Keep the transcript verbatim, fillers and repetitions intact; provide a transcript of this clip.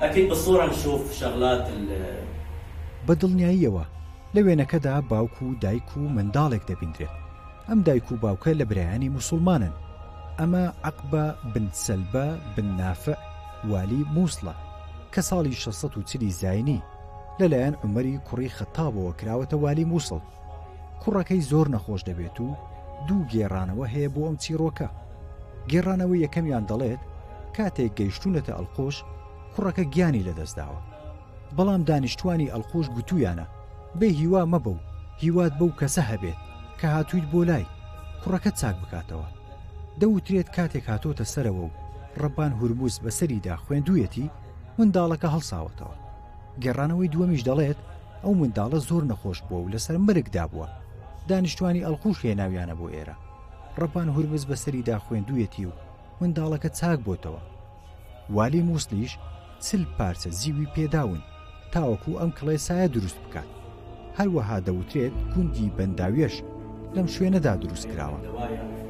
أكيد بالصورة نشوف شغلات بەدڵنیاییەوە لە وێنەکەدا باوکو و دایک و منداڵێک دەبیندرێت. ئەم دایک و باوکە لە برایانی موسڵمانن. ئەمە عەقبە بن سەلبە بن نافع والی مووسڵە کە ساڵی شەشسەد و چلی زاینی لەلایەن عومەری کوڕی خەتابەوە کراوەتە والی مووسڵ. کوڕەکەی زۆر نەخۆش دەبێت و دوو گێڕانەوە هەیە بۆ ئەم چیرۆکە. گێڕانەوەی یەکەمیان دەڵێت کاتێک گەیشتونەتە ئەڵقۆش کوڕەکە گیانی لەدەستداوە، بەڵام دانیشتوانی ئەڵقۆش گوتویانە بێ هیوا مەبە و هیوات بەو کەسە هەبێت کە هاتوویت بۆ لای کوڕەکە چاک بکاتەوە. دەوترێت کاتێک هاتۆتە سەرەوە و ڕەبان هورموز بەسەریدا خوێندوویەتی منداڵەکە هەڵساوەتەوە. گێڕانەوەی دووەمیش دەڵێت ئەو منداڵە زۆر نەخۆش بووە و لەسەر مرگدا بووە. دانیشتوانی ئەڵقوش هێناویانە بۆ ئێرە. ڕەبان هورمز بەسەریدا خوێندوویەتی و منداڵەکە چاک بۆتەوە. والی مووسڵیش چل پارچە زیوی پێداون تاوەکو ئەم کڵێسایە دروست بکات. هەروەها دەوترێت گوندی بەنداویەش لەم شوێنەدا دروست کراوە.